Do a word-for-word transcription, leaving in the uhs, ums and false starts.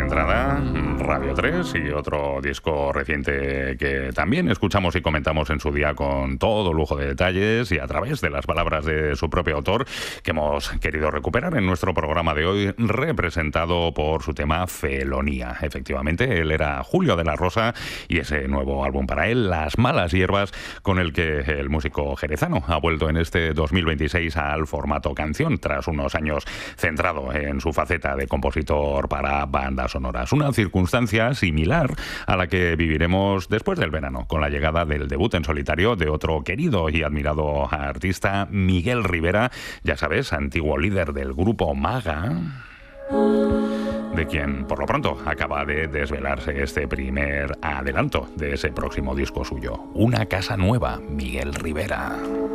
entrada, Radio tres, y otro disco reciente que también escuchamos y comentamos en su día con todo lujo de detalles y a través de las palabras de su propio autor, que hemos querido recuperar en nuestro programa de hoy, representado por su tema Felonía. Efectivamente, él era Julio de la Rosa y ese nuevo álbum para él, Las Malas Hierbas, con el que el músico jerezano ha vuelto en este dos mil veintiséis al formato canción, tras unos años centrado en su faceta de compositor para bandas sonoras. Una circunstancia similar a la que viviremos después del verano, con la llegada del debut en solitario de otro querido y admirado artista, Miguel Rivera, ya sabes, antiguo líder del grupo Maga, de quien por lo pronto acaba de desvelarse este primer adelanto de ese próximo disco suyo. Una casa nueva, Miguel Rivera.